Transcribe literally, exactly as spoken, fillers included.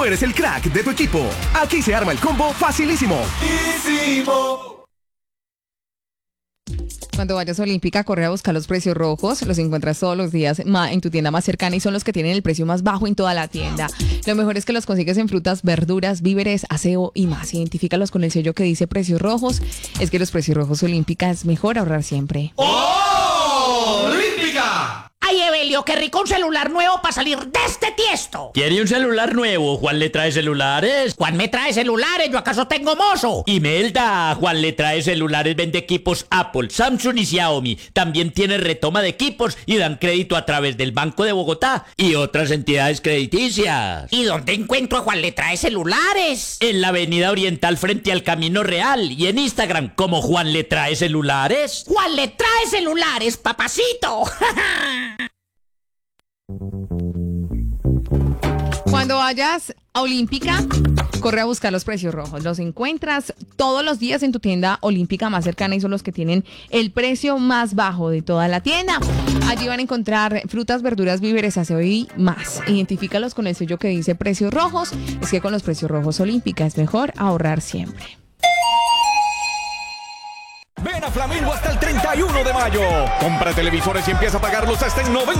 tú eres el crack de tu equipo. Aquí se arma el combo facilísimo. Cuando vayas a Olímpica, corre a buscar los precios rojos. Los encuentras todos los días en tu tienda más cercana y son los que tienen el precio más bajo en toda la tienda. Lo mejor es que los consigues en frutas, verduras, víveres, aseo y más. Identifícalos con el sello que dice precios rojos. Es que los precios rojos Olímpica es mejor ahorrar siempre. ¡Oh! ¡Olímpica! Ay, Evelio, qué rico un celular nuevo para salir de este tiesto. ¿Quiere un celular nuevo? ¿Juan le trae celulares? Juan me trae celulares, ¿yo acaso tengo mozo? Imelda, Juan le trae celulares, vende equipos Apple, Samsung y Xiaomi. También tiene retoma de equipos y dan crédito a través del Banco de Bogotá y otras entidades crediticias. ¿Y dónde encuentro a Juan le trae celulares? En la Avenida Oriental frente al Camino Real y en Instagram como Juan le trae celulares. Juan le trae celulares, papacito. Cuando vayas a Olímpica, corre a buscar los precios rojos. Los encuentras todos los días en tu tienda Olímpica más cercana y son los que tienen el precio más bajo de toda la tienda. Allí van a encontrar frutas, verduras, víveres, aseo y más. Identifícalos con el sello que dice precios rojos. Es que con los precios rojos Olímpica es mejor ahorrar siempre. Ven a Flamingo hasta el treinta y uno de mayo. Compra televisores y empieza a pagarlos hasta en noventa